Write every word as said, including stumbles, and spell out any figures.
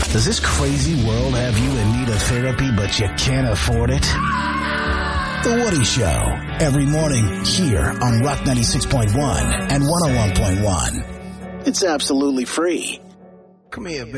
Does this crazy world have you in need of therapy, but you can't afford it? The Woody Show, every morning here on Rock ninety-six point one and one oh one point one. It's absolutely free. Come here, baby.